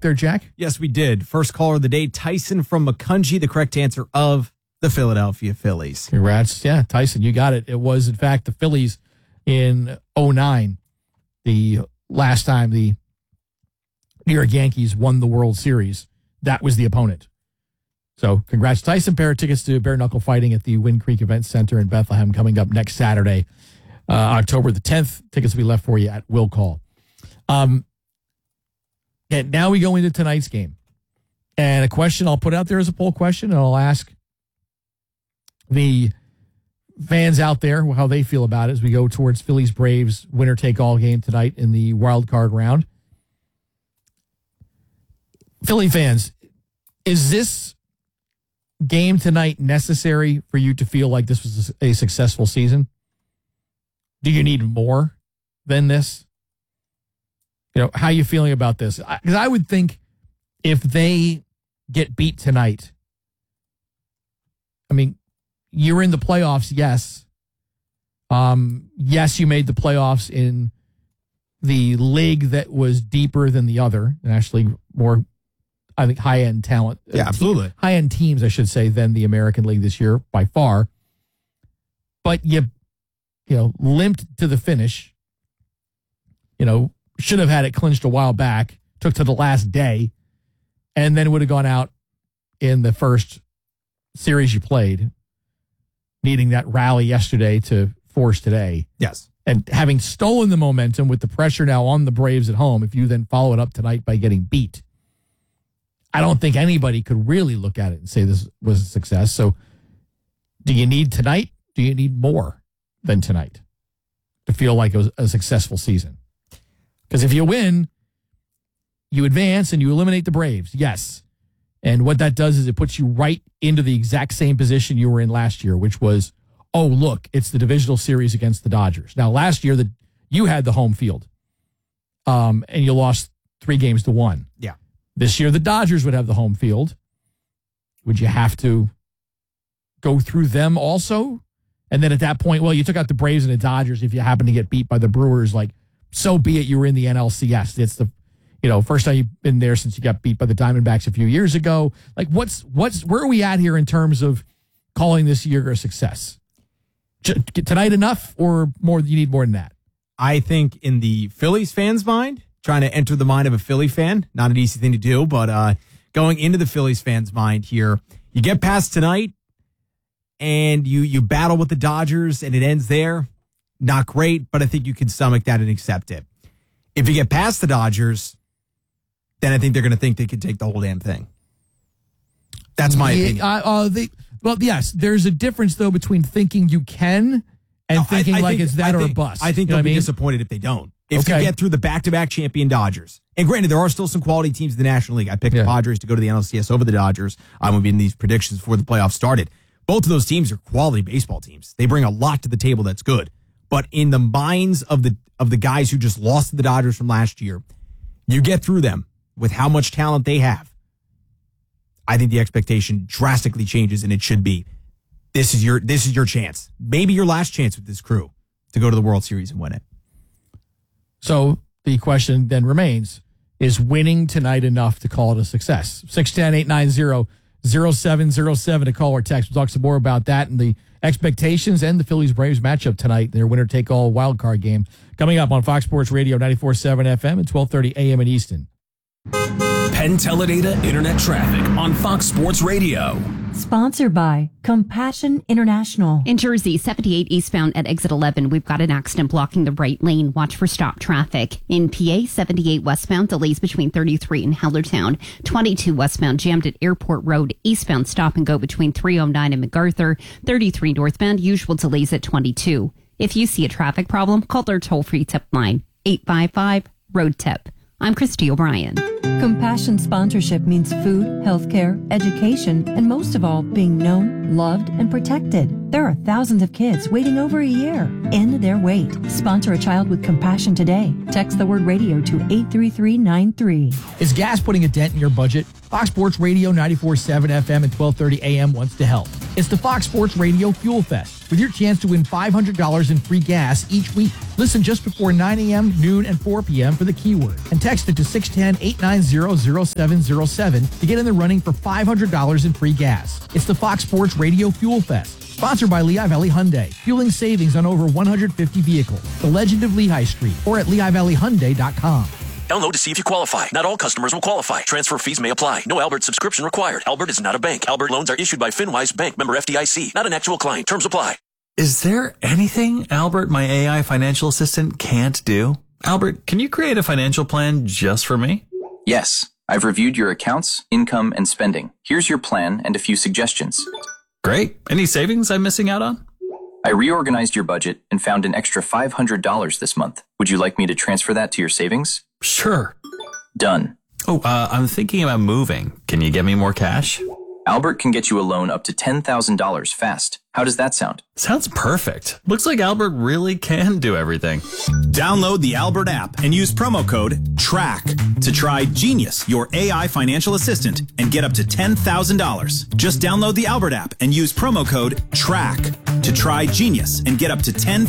there, Jack? Yes, we did. First caller of the day, Tyson from Macungie, the correct answer of the Philadelphia Phillies. Congrats. Yeah, Tyson, you got it. It was, in fact, the Phillies in 2009, the last time the New York Yankees won the World Series. That was the opponent. So congrats, Tyson. Pair of tickets to bare knuckle fighting at the Wind Creek Event Center in Bethlehem coming up next Saturday, October the 10th. Tickets will be left for you at will call. And now we go into tonight's game. And a question I'll put out there as a poll question, and I'll ask the fans out there how they feel about it as we go towards Phillies-Braves winner-take-all game tonight in the wild card round. Philly fans, is this game tonight necessary for you to feel like this was a successful season? Do you need more than this? You know, how are you feeling about this? Because I would think if they get beat tonight, I mean, you're in the playoffs, yes. Yes, you made the playoffs in the league that was deeper than the other, and actually more, I think, high-end talent. Yeah, absolutely. High-end teams, I should say, than the American League this year, by far. But you limped to the finish. Should have had it clinched a while back, took to the last day, and then would have gone out in the first series you played, needing that rally yesterday to force today. Yes. And having stolen the momentum with the pressure now on the Braves at home, if you then follow it up tonight by getting beat, I don't think anybody could really look at it and say this was a success. So do you need tonight? Do you need more than tonight to feel like it was a successful season? Because if you win, you advance and you eliminate the Braves. Yes. And what that does is it puts you right into the exact same position you were in last year, which was, oh, look, it's the divisional series against the Dodgers. Now, last year, you had the home field, and you lost 3-1. Yeah. This year, the Dodgers would have the home field. Would you have to go through them also? And then at that point, well, you took out the Braves and the Dodgers. If you happen to get beat by the Brewers, like, so be it, you were in the NLCS. It's the first time you've been there since you got beat by the Diamondbacks a few years ago. Like, where are we at here in terms of calling this year a success? Tonight enough, or more? You need more than that? I think in the Phillies fans' mind, trying to enter the mind of a Philly fan, not an easy thing to do, but going into the Phillies fans' mind here, you get past tonight and you battle with the Dodgers and it ends there. Not great, but I think you can stomach that and accept it. If you get past the Dodgers, then I think they're going to think they can take the whole damn thing. That's my opinion. Well, yes, there's a difference, though, between thinking you can and thinking it's that or a bust. I think they'll be disappointed if they don't. If you get through the back-to-back champion Dodgers, and granted, there are still some quality teams in the National League. I picked the Padres to go to the NLCS over the Dodgers. I'm going to be in these predictions before the playoffs started. Both of those teams are quality baseball teams. They bring a lot to the table that's good. But in the minds of the guys who just lost to the Dodgers from last year, you get through them with how much talent they have. I think the expectation drastically changes, and it should be. This is your chance. Maybe your last chance with this crew to go to the World Series and win it. So the question then remains, is winning tonight enough to call it a success? 610-890-0707 to call or text. We'll talk some more about that and the expectations and the Phillies-Braves matchup tonight, their winner-take-all wild card game, coming up on Fox Sports Radio 94.7 FM and 12:30 a.m. in Easton. Penn Teledata Internet Traffic on Fox Sports Radio. Sponsored by Compassion International. In Jersey, 78 eastbound at exit 11, we've got an accident blocking the right lane. Watch for stop traffic. In PA, 78 westbound, delays between 33 and Hellertown. 22 westbound, jammed at Airport Road. Eastbound, stop and go between 309 and MacArthur. 33 northbound, usual delays at 22. If you see a traffic problem, call their toll-free tip line, 855-ROAD-TIP. I'm Christy O'Brien. Compassion sponsorship means food, healthcare, education, and most of all, being known, loved, and protected. There are thousands of kids waiting over a year. End their wait. Sponsor a child with compassion today. Text the word radio to 83393. Is gas putting a dent in your budget? Fox Sports Radio 94.7 FM and 1230 AM wants to help. It's the Fox Sports Radio Fuel Fest with your chance to win $500 in free gas each week. Listen just before 9 a.m., noon, and 4 p.m. for the keyword and text it to 610-890-0707 to get in the running for $500 in free gas. It's the Fox Sports Radio Fuel Fest. Sponsored by Lehigh Valley Hyundai, fueling savings on over 150 vehicles. The Legend of Lehigh Street or at LehighValleyHyundai.com. Download to see if you qualify. Not all customers will qualify. Transfer fees may apply. No Albert subscription required. Albert is not a bank. Albert loans are issued by FinWise Bank, member FDIC. Not an actual client. Terms apply. Is there anything Albert, my AI financial assistant, can't do? Albert, can you create a financial plan just for me? Yes. I've reviewed your accounts, income, and spending. Here's your plan and a few suggestions. Great. Any savings I'm missing out on? I reorganized your budget and found an extra $500 this month. Would you like me to transfer that to your savings? Sure. Done. Oh, I'm thinking about moving. Can you get me more cash? Albert can get you a loan up to $10,000 fast. How does that sound? Sounds perfect. Looks like Albert really can do everything. Download the Albert app and use promo code TRACK to try Genius, your AI financial assistant, and get up to $10,000. Just download the Albert app and use promo code TRACK to try Genius and get up to $10,000.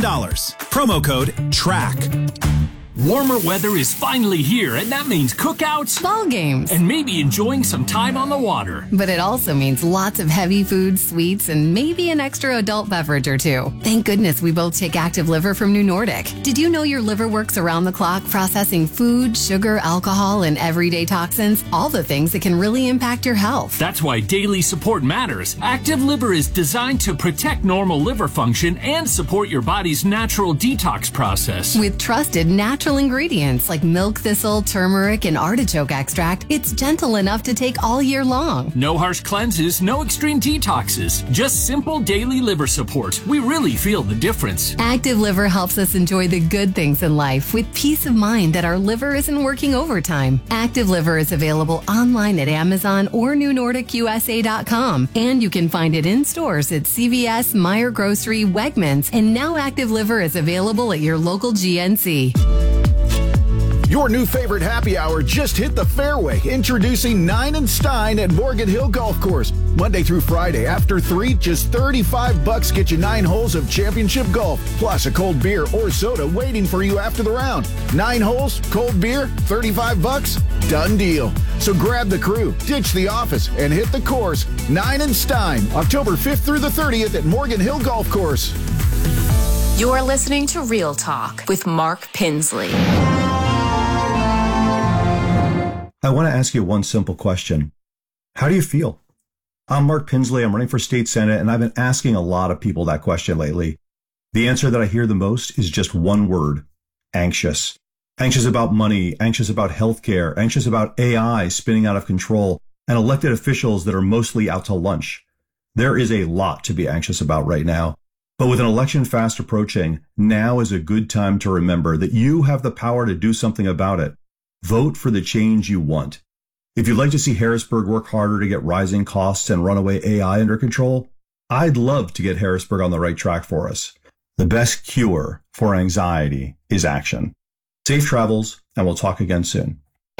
Promo code TRACK. Warmer weather is finally here, and that means cookouts, ball games, and maybe enjoying some time on the water. But it also means lots of heavy foods, sweets, and maybe an extra adult beverage or two. Thank goodness we both take Active Liver from New Nordic. Did you know your liver works around the clock processing food, sugar, alcohol, and everyday toxins? All the things that can really impact your health. That's why daily support matters. Active Liver is designed to protect normal liver function and support your body's natural detox process. With trusted natural ingredients like milk thistle, turmeric, and artichoke extract, it's gentle enough to take all year long. No harsh cleanses, no extreme detoxes, just simple daily liver support. We really feel the difference. Active Liver helps us enjoy the good things in life with peace of mind that our liver isn't working overtime. Active Liver is available online at Amazon or NewNordicUSA.com, and you can find it in stores at CVS, Meijer Grocery, Wegmans, and now Active Liver is available at your local GNC. Your new favorite happy hour just hit the fairway. Introducing Nine and Stein at Morgan Hill Golf Course. Monday through Friday after 3, just $35 get you 9 holes of championship golf, plus a cold beer or soda waiting for you after the round. 9 holes, cold beer, $35? Done deal. So grab the crew, ditch the office, and hit the course. Nine and Stein, October 5th through the 30th at Morgan Hill Golf Course. You're listening to Real Talk with Mark Pinsley. I want to ask you one simple question. How do you feel? I'm Mark Pinsley. I'm running for state senate, and I've been asking a lot of people that question lately. The answer that I hear the most is just one word: anxious. Anxious about money, anxious about healthcare, anxious about AI spinning out of control, and elected officials that are mostly out to lunch. There is a lot to be anxious about right now. But with an election fast approaching, now is a good time to remember that you have the power to do something about it. Vote for the change you want. If you'd like to see Harrisburg work harder to get rising costs and runaway AI under control, I'd love to get Harrisburg on the right track for us. The best cure for anxiety is action. Safe travels, and we'll talk again soon.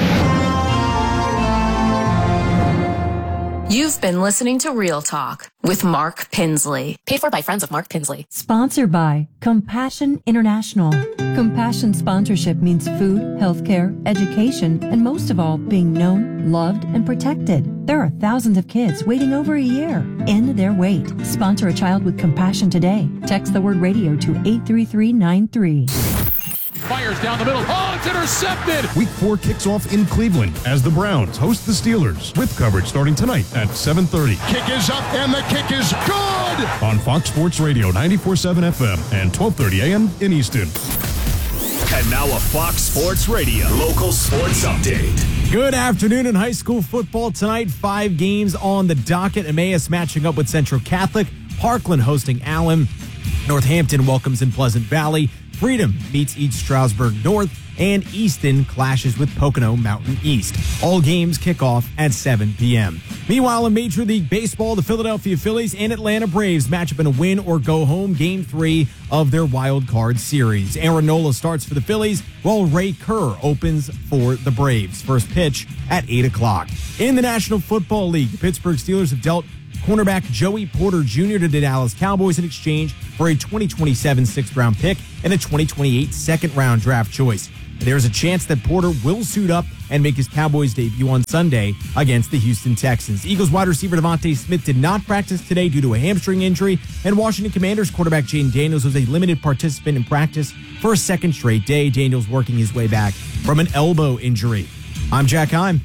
You've been listening to Real Talk with Mark Pinsley. Paid for by friends of Mark Pinsley. Sponsored by Compassion International. Compassion sponsorship means food, healthcare, education, and most of all, being known, loved, and protected. There are thousands of kids waiting over a year. End their wait. Sponsor a child with compassion today. Text the word radio to 83393. Fires down the middle. Oh, it's intercepted! Week 4 kicks off in Cleveland as the Browns host the Steelers with coverage starting tonight at 7:30. Kick is up and the kick is good! On Fox Sports Radio 94.7 FM and 12:30 AM in Easton. And now a Fox Sports Radio local sports update. Good afternoon in high school football tonight. 5 games on the docket. Emmaus matching up with Central Catholic. Parkland hosting Allen. Northampton welcomes in Pleasant Valley. Freedom meets East Stroudsburg North. and Easton clashes with Pocono Mountain East. All games kick off at 7 p.m. Meanwhile, in Major League Baseball, the Philadelphia Phillies and Atlanta Braves match up in a win-or-go-home Game 3 of their wild card series. Aaron Nola starts for the Phillies, while Ray Kerr opens for the Braves. First pitch at 8 o'clock. In the National Football League, the Pittsburgh Steelers have dealt cornerback Joey Porter Jr. to the Dallas Cowboys in exchange for a 2027 sixth-round pick and a 2028 second-round draft choice. There's a chance that Porter will suit up and make his Cowboys debut on Sunday against the Houston Texans. Eagles wide receiver Devontae Smith did not practice today due to a hamstring injury, and Washington Commanders quarterback Jaden Daniels was a limited participant in practice for a second straight day. Daniels working his way back from an elbow injury. I'm Jack Heim.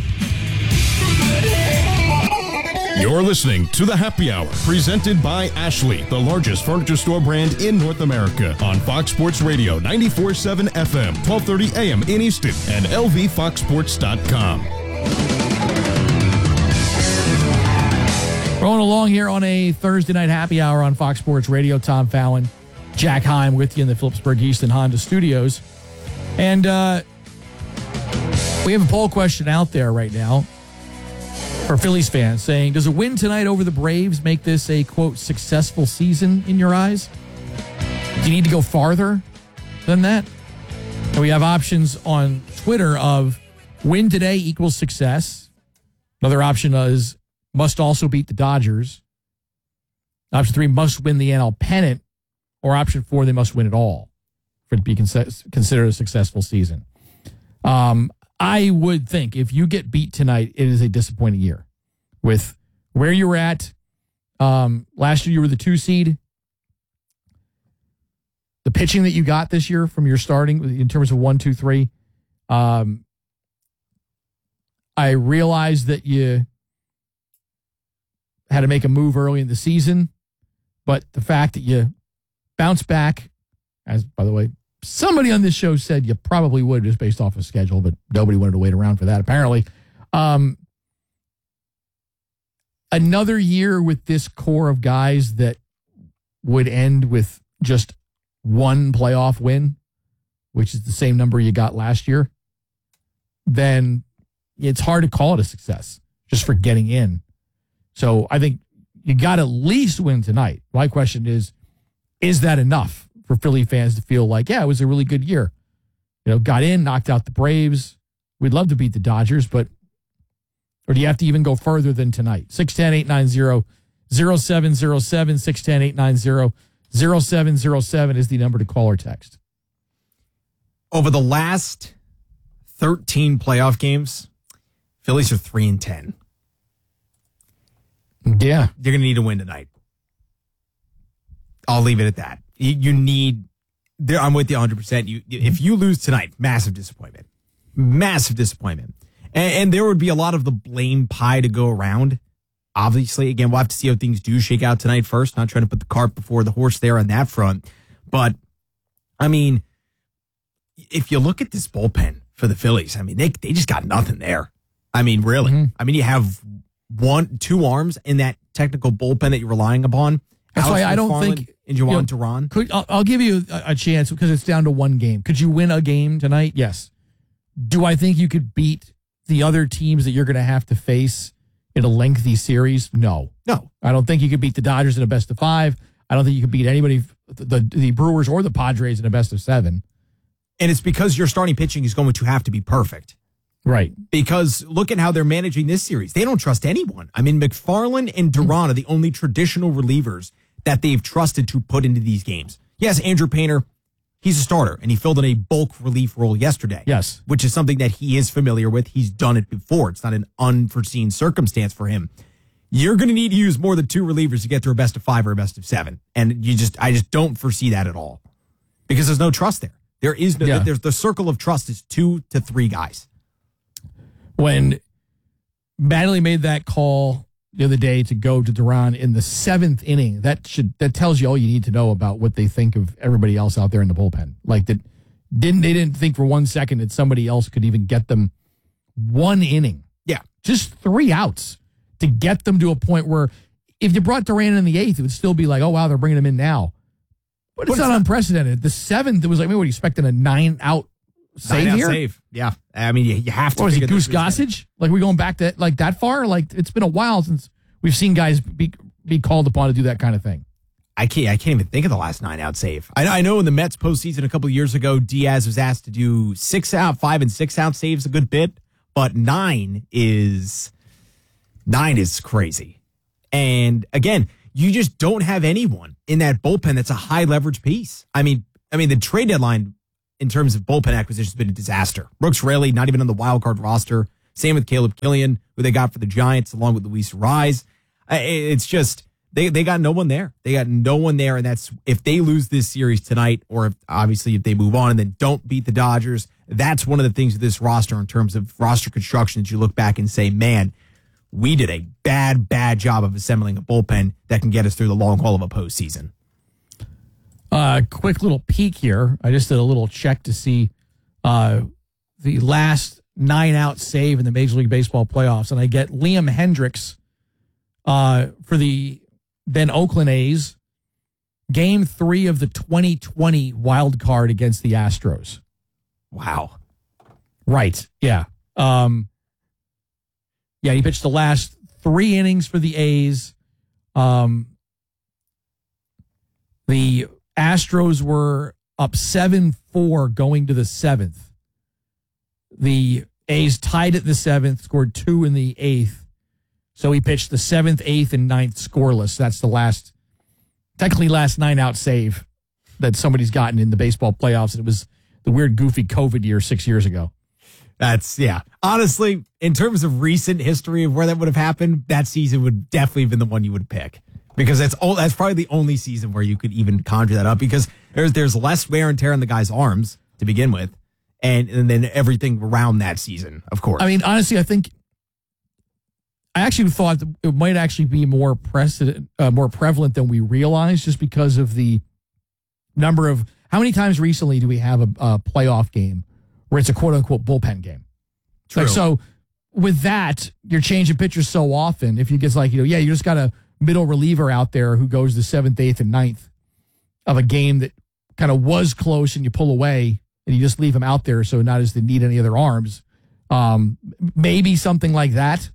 You're listening to The Happy Hour, presented by Ashley, the largest furniture store brand in North America, on Fox Sports Radio 94.7 FM, 1230 AM in Easton, and lvfoxsports.com. Rolling along here on a Thursday night happy hour on Fox Sports Radio. Tom Fallon, Jack Heim with you in the Phillipsburg Easton Honda Studios. And we have a poll question out there right now for Phillies fans saying, does a win tonight over the Braves make this a, quote, successful season in your eyes? Do you need to go farther than that? And we have options on Twitter of win today equals success. Another option is must also beat the Dodgers. Option 3, must win the NL pennant. Or option 4, they must win it all for it to be considered a successful season. I would think if you get beat tonight, it is a disappointing year. With where you were at, last year you were the 2 seed. The pitching that you got this year from your starting in terms of 1, 2, 3. I realized that you had to make a move early in the season, but the fact that you bounced back, as by the way, somebody on this show said you probably would just based off of schedule, but nobody wanted to wait around for that, apparently. Another year with this core of guys that would end with just 1 playoff win, which is the same number you got last year, then it's hard to call it a success just for getting in. So I think you got to at least win tonight. My question is that enough for Philly fans to feel like, yeah, it was a really good year? You know, got in, knocked out the Braves. We'd love to beat the Dodgers, but or do you have to even go further than tonight? 610-890-0707, 610-890-0707 is the number to call or text. Over the last 13 playoff games, Phillies are 3-10. Yeah. You're going to need to win tonight. I'll leave it at that. You need, I'm with you 100%. If you lose tonight, massive disappointment. Massive disappointment. And there would be a lot of the blame pie to go around. Obviously, again, we'll have to see how things do shake out tonight first. Not trying to put the cart before the horse there on that front. But, I mean, if you look at this bullpen for the Phillies, I mean, they just got nothing there. I mean, really. Mm-hmm. I mean, you have 2 arms in that technical bullpen that you're relying upon. That's why I don't think and Juwan Duran. I'll give you a chance because it's down to 1 game. Could you win a game tonight? Yes. Do I think you could beat the other teams that you're going to have to face in a lengthy series? No. I don't think you could beat the Dodgers in a best of 5. I don't think you could beat anybody, the Brewers or the Padres in a best of 7. And it's because your starting pitching is going to have to be perfect. Right. Because look at how they're managing this series. They don't trust anyone. I mean, McFarland and Duran are the only traditional relievers that they've trusted to put into these games. Yes, Andrew Painter, he's a starter, and he filled in a bulk relief role yesterday. Yes. Which is something that he is familiar with. He's done it before. It's not an unforeseen circumstance for him. You're going to need to use more than 2 relievers to get through a best of 5 or a best of 7. And I just don't foresee that at all. Because there's no trust there. There is no, there's the circle of trust is 2 to 3 guys. When Mattingly made that call the other day to go to Duran in the 7th inning, that tells you all you need to know about what they think of everybody else out there in the bullpen. Like they didn't think for 1 second that somebody else could even get them 1 inning. Yeah. Just 3 outs to get them to a point where if you brought Duran in the 8th, it would still be like, oh, wow, they're bringing him in now. But it's not unprecedented. The 7th, it was like, maybe what are you expecting, a 9-out save here? Save. Yeah. I mean, you have to. What was he, Goose Gossage? Like, we going back that far? Like, it's been a while since we've seen guys be called upon to do that kind of thing. I can't even think of the last 9-out save. I know in the Mets postseason a couple of years ago, Diaz was asked to do 6-out, 5 and 6-out saves a good bit, but 9 is crazy. And again, you just don't have anyone in that bullpen that's a high leverage piece. I mean, the trade deadline in terms of bullpen acquisition has been a disaster. Brooks Raley, not even on the wild card roster. Same with Caleb Killian, who they got for the Giants, along with Luis Rise. It's just they got no one there. They got no one there, and that's if they lose this series tonight, or if they move on and then don't beat the Dodgers. That's one of the things with this roster in terms of roster construction that you look back and say, man, we did a bad job of assembling a bullpen that can get us through the long haul of a postseason. Quick little peek here. I just did a little check to see the last 9-out save in the Major League Baseball playoffs, and I get Liam Hendricks for the then Oakland A's, Game 3 of the 2020 wild card against the Astros. Wow. Right. Yeah. Yeah, he pitched the last 3 innings for the A's. The Astros were up 7-4 going to the 7th. The A's tied at the 7th, scored 2 in the 8th. So he pitched the 7th, 8th, and 9th scoreless. That's the technically last 9-out save that somebody's gotten in the baseball playoffs. And it was the weird, goofy COVID year 6 years ago. Yeah. Honestly, in terms of recent history of where that would have happened, that season would definitely have been the one you would pick. Because that's probably the only season where you could even conjure that up, because there's less wear and tear on the guy's arms to begin with, and then everything around that season, of course. I mean, honestly, I actually thought that it might actually be more prevalent than we realized, just because of the number of how many times recently do we have a playoff game where it's a quote unquote bullpen game? True. Like, so with that, you're changing pitchers so often. If you get you just got a middle reliever out there who goes the 7th, 8th, and 9th of a game that kind of was close, and you pull away and you just leave him out there so not as to need any other arms. Maybe something like that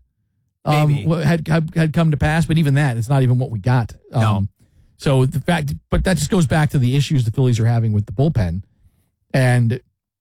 had come to pass, but even that, it's not even what we got. No. So but that just goes back to the issues the Phillies are having with the bullpen, and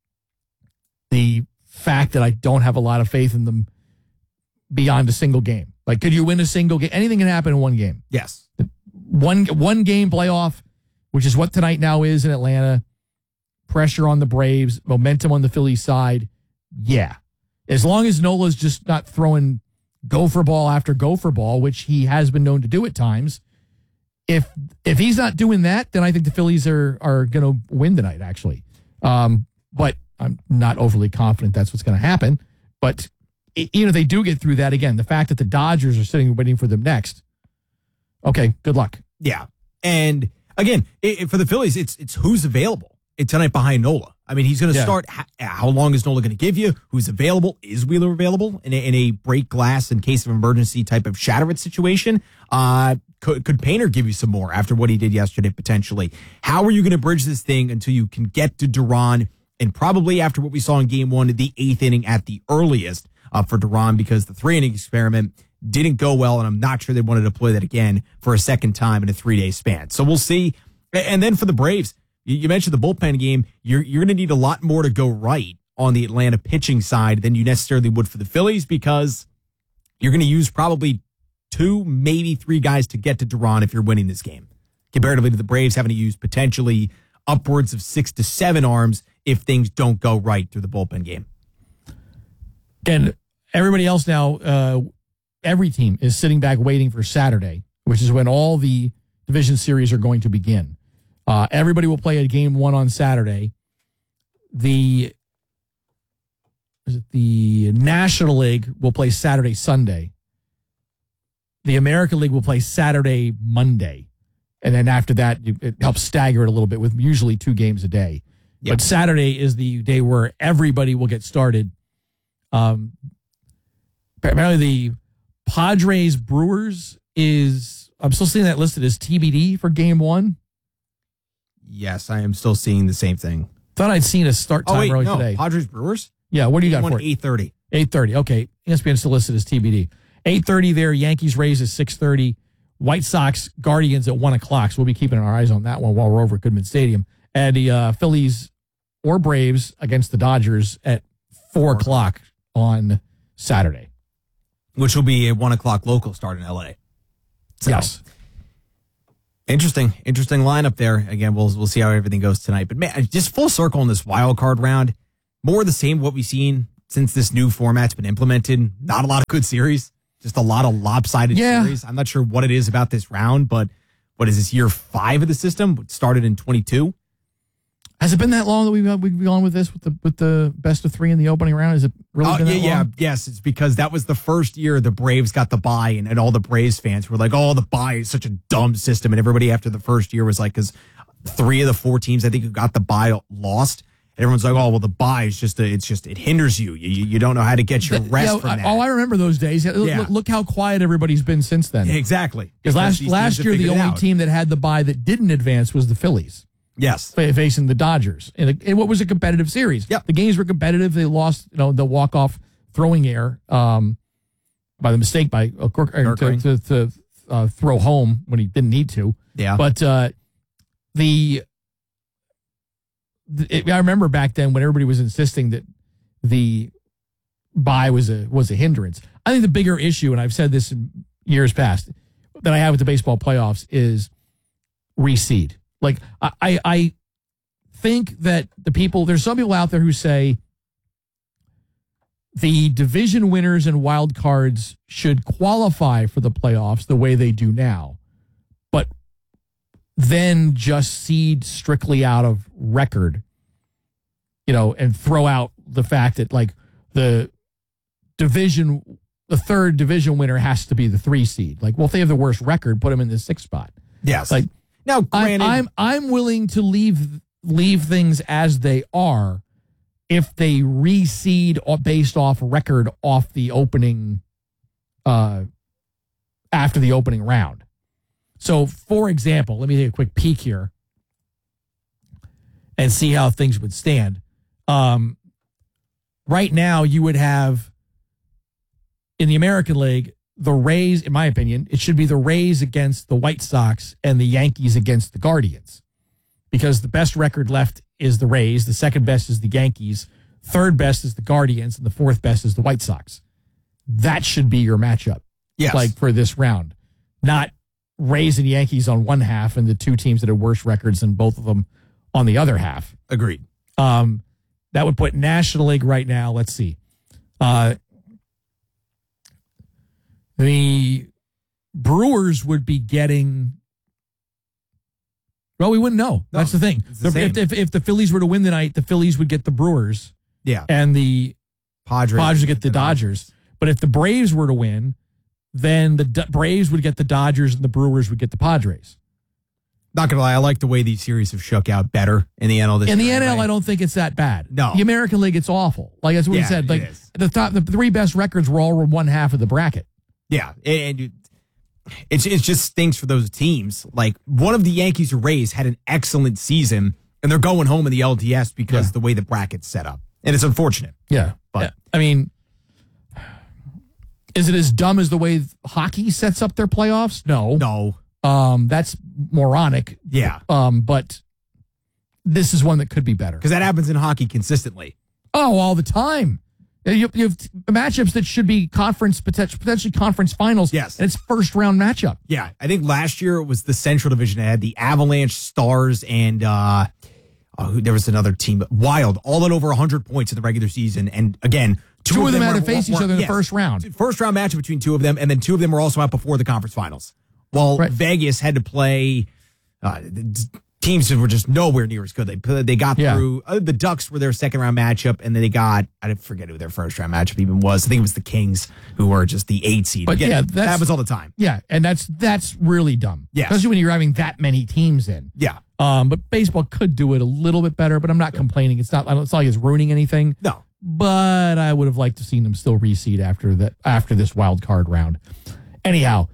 the fact that I don't have a lot of faith in them beyond a single game. Like, could you win a single game? Anything can happen in one game. Yes. One game playoff, which is what tonight now is in Atlanta. Pressure on the Braves, momentum on the Phillies side. Yeah. As long as Nola's just not throwing gopher ball after gopher ball, which he has been known to do at times. If he's not doing that, then I think the Phillies are going to win tonight, actually. But I'm not overly confident that's what's going to happen. But even if they do get through that, again, the fact that the Dodgers are sitting waiting for them next, okay, good luck. Yeah. And again, for the Phillies, it's who's available tonight behind Nola. I mean, he's going to start. How long is Nola going to give you? Who's available? Is Wheeler available in a break glass in case of emergency type of shatter it situation? Could Painter give you some more after what he did yesterday, potentially? How are you going to bridge this thing until you can get to Duran? And probably after what we saw in Game 1, the 8th inning at the earliest for Duran, because the 3-inning experiment didn't go well, and I'm not sure they want to deploy that again for a second time in a 3-day span. So we'll see. And then for the Braves, you mentioned the bullpen game. You're going to need a lot more to go right on the Atlanta pitching side than you necessarily would for the Phillies, because you're going to use probably 2, maybe 3 guys to get to Duran if you're winning this game, comparatively to the Braves having to use potentially upwards of 6 to 7 arms if things don't go right through the bullpen game. And everybody else now, every team is sitting back waiting for Saturday, which is when all the division series are going to begin. Everybody will play a Game 1 on Saturday. The National League will play Saturday, Sunday. The American League will play Saturday, Monday. And then after that, it helps stagger it a little bit with usually 2 games a day. Yep. But Saturday is the day where everybody will get started. Apparently the Padres Brewers I'm still seeing that listed as TBD for Game 1. Yes, I am still seeing the same thing. Thought I'd seen a start time early today. Padres Brewers? Yeah, what do you got for it? 8:30. 8:30. Okay. ESPN still listed as TBD. 8:30 there. Yankees Rays is 6:30. White Sox Guardians at 1 o'clock. So we'll be keeping our eyes on that one while we're over at Goodman Stadium. And the Phillies or Braves against the Dodgers at 4 o'clock on Saturday. Which will be a 1 o'clock local start in LA. So, yes. Interesting lineup there. Again, we'll see how everything goes tonight. But man, just full circle in this wild card round. More of the same what we've seen since this new format's been implemented. Not a lot of good series. Just a lot of lopsided series. I'm not sure what it is about this round, but what is this, year 5 of the system? It started in 22. Has it been that long that we've gone with this with the best of 3 in the opening round? Has it really been that long? Yes, it's because that was the first year the Braves got the bye, and all the Braves fans were like, "Oh, the bye is such a dumb system," and everybody after the first year was like, because 3 of the 4 teams I think who got the bye lost. And everyone's like, "Oh, well, the bye is it hinders you. You don't know how to get your rest from that." Oh, I remember those days. Look how quiet everybody's been since then. Exactly. Because last year the only team that had the bye that didn't advance was the Phillies. Yes, facing the Dodgers, and what was a competitive series. Yep. The games were competitive. They lost, the walk-off throwing error by the mistake by to throw home when he didn't need to. Yeah, but I remember back then when everybody was insisting that the bye was a hindrance. I think the bigger issue, and I've said this in years past, that I have with the baseball playoffs is reseed. Like, I think that there's some people out there who say the division winners and wild cards should qualify for the playoffs the way they do now, but then just seed strictly out of record, and throw out the fact that, like, the third division winner has to be the 3 seed. Like, well, if they have the worst record, put them in the 6th spot. Yes. Like, now, granted, I'm willing to leave things as they are if they reseed based off record off the opening after the opening round. So, for example, let me take a quick peek here and see how things would stand. Right now, you would have in the American League, the Rays, in my opinion, it should be the Rays against the White Sox and the Yankees against the Guardians, because the best record left is the Rays, the second best is the Yankees, third best is the Guardians, and the fourth best is the White Sox. That should be your matchup, like, for this round. Not Rays and Yankees on one half and the 2 teams that have worse records than both of them on the other half. Agreed. That would put National League right now, let's see. The Brewers would be getting. Well, we wouldn't know. That's the thing. If the Phillies were to win tonight, the Phillies would get the Brewers. Yeah. And the Padres would get the Dodgers. But if the Braves were to win, then the Braves would get the Dodgers and the Brewers would get the Padres. Not going to lie, I like the way these series have shook out better in the NL this year. In the NL, I don't think it's that bad. No. The American League, it's awful. Like, that's what we said. Like, the 3 best records were all one half of the bracket. Yeah, and it just stinks for those teams. Like, one of the Yankees or Rays had an excellent season, and they're going home in the LDS because the way the bracket's set up. And it's unfortunate. Yeah. But I mean, is it as dumb as the way hockey sets up their playoffs? No. That's moronic. Yeah. But this is one that could be better. Because that happens in hockey consistently. Oh, all the time. You have matchups that should be potentially conference finals. Yes. And it's first round matchup. Yeah. I think last year it was the Central Division. It had the Avalanche, Stars, and there was another team, Wild, all at over 100 points in the regular season. And again, two of them had to face each other in the first round. First round matchup between 2 of them, and then 2 of them were also out before the conference finals. While Vegas had to play teams that were just nowhere near as good. They got through. The Ducks were their second round matchup, and then they got, I forget who their first round matchup even was. I think it was the Kings, who were just the 8 seed. But that happens all the time. Yeah, and that's really dumb. Yeah, especially when you're having that many teams in. Yeah. But baseball could do it a little bit better. But I'm not complaining. It's not like it's ruining anything. No. But I would have liked to seen them still reseed after this wild card round. Anyhow,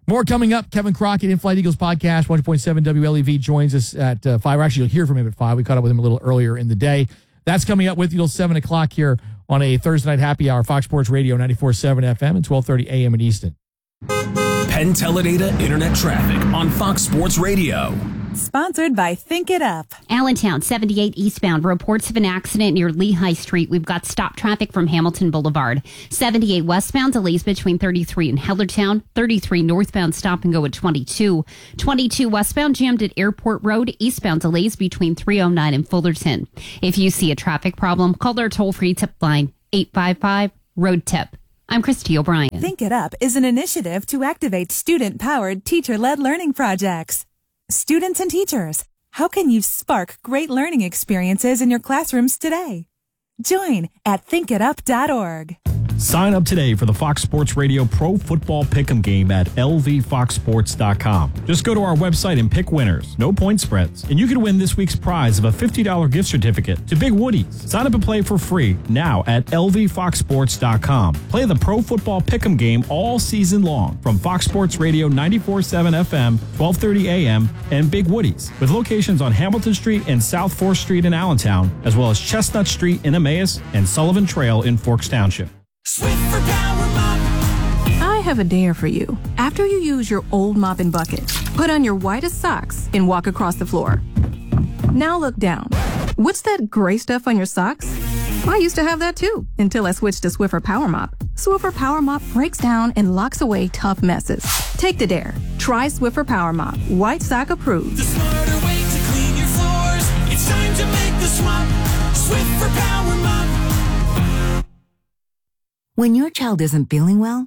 More coming up. Kevin Crockett, In-Flight Eagles podcast, 1.7 WLEV joins us at 5. Actually, you'll hear from him at 5. We caught up with him a little earlier in the day. That's coming up with you till 7 o'clock here on a Thursday night happy hour, Fox Sports Radio 94.7 FM and 12:30 a.m. in Easton. Penn Teledata Internet Traffic on Fox Sports Radio. Sponsored by Think It Up. Allentown, 78 eastbound. Reports of an accident near Lehigh Street. We've got stop traffic from Hamilton Boulevard. 78 westbound, delays between 33 and Hellertown. 33 northbound, stop and go at 22. 22 westbound, jammed at Airport Road. Eastbound, delays between 309 and Fullerton. If you see a traffic problem, call their toll-free tip line, 855-ROAD-TIP. I'm Christy O'Brien. Think It Up is an initiative to activate student-powered, teacher-led learning projects. Students and teachers, how can you spark great learning experiences in your classrooms today? Join at thinkitup.org. Sign up today for the Fox Sports Radio Pro Football Pick'em game at lvfoxsports.com. Just go to our website and pick winners. No point spreads. And you can win this week's prize of a $50 gift certificate to Big Woody's. Sign up and play for free now at lvfoxsports.com. Play the Pro Football Pick'em game all season long from Fox Sports Radio 94.7 FM, 12:30 a.m. and Big Woody's with locations on Hamilton Street and South 4th Street in Allentown, as well as Chestnut Street in Emmaus and Sullivan Trail in Forks Township. Swiffer Power Mop. I have a dare for you. After you use your old mop and bucket, put on your whitest socks and walk across the floor. Now look down. What's that gray stuff on your socks? I used to have that too, until I switched to Swiffer Power Mop. Swiffer Power Mop breaks down and locks away tough messes. Take the dare. Try Swiffer Power Mop. White sock approved. The smarter way to clean your floors. It's time to make the swap. Swiffer Power Mop. When your child isn't feeling well,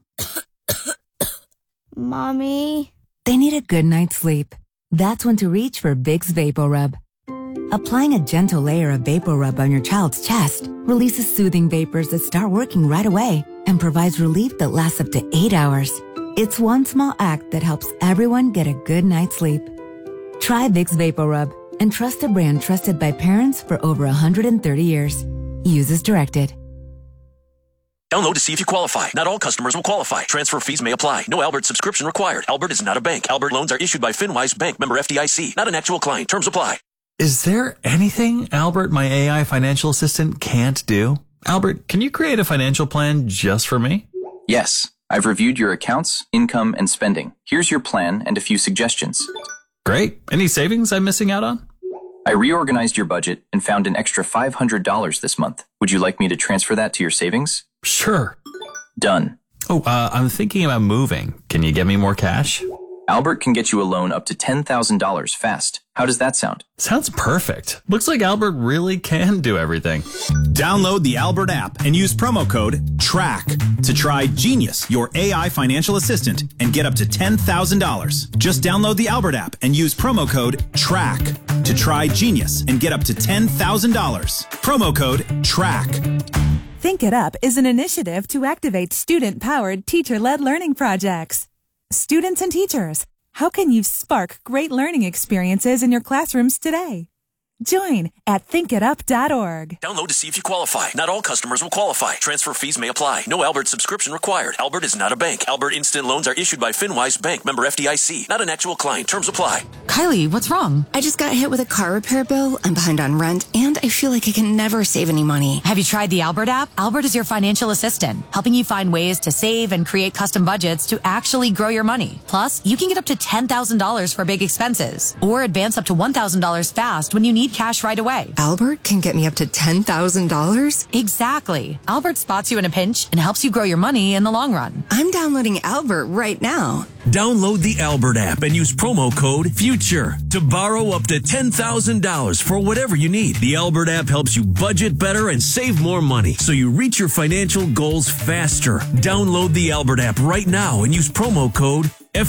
Mommy, they need a good night's sleep. That's when to reach for Vicks VapoRub. Applying a gentle layer of VapoRub on your child's chest releases soothing vapors that start working right away and provides relief that lasts up to 8 hours. It's one small act that helps everyone get a good night's sleep. Try Vicks VapoRub and trust a brand trusted by parents for over 130 years. Use as directed. Download to see if you qualify. Not all customers will qualify. Transfer fees may apply. No Albert subscription required. Albert is not a bank. Albert loans are issued by FinWise Bank, member FDIC. Not an actual client. Terms apply. Is there anything Albert, my AI financial assistant, can't do? Albert, can you create a financial plan just for me? Yes. I've reviewed your accounts, income, and spending. Here's your plan and a few suggestions. Great. Any savings I'm missing out on? I reorganized your budget and found an extra $500 this month. Would you like me to transfer that to your savings? Sure. Done. Oh, I'm thinking about moving. Can you get me more cash? Albert can get you a loan up to $10,000 fast. How does that sound? Sounds perfect. Looks like Albert really can do everything. Download the Albert app and use promo code TRACK to try Genius, your AI financial assistant, and get up to $10,000. Just download the Albert app and use promo code TRACK to try Genius and get up to $10,000. Promo code TRACK. Think It Up is an initiative to activate student-powered, teacher-led learning projects. Students and teachers, how can you spark great learning experiences in your classrooms today? Join at thinkitup.org. Download to see if you qualify. Not all customers will qualify. Transfer fees may apply. No Albert subscription required. Albert is not a bank. Albert Instant Loans are issued by FinWise Bank, member FDIC. Not an actual client. Terms apply. Kylie, what's wrong? I just got hit with a car repair bill. I'm behind on rent, and I feel like I can never save any money. Have you tried the Albert app? Albert is your financial assistant, helping you find ways to save and create custom budgets to actually grow your money. Plus, you can get up to $10,000 for big expenses, or advance up to $1,000 fast when you need cash right away. Albert can get me up to $10,000? Exactly. Albert spots you in a pinch and helps you grow your money in the long run. I'm downloading Albert right now. Download the Albert app and use promo code FUTURE to borrow up to $10,000 for whatever you need. The Albert app helps you budget better and save more money so you reach your financial goals faster. Download the Albert app right now and use promo code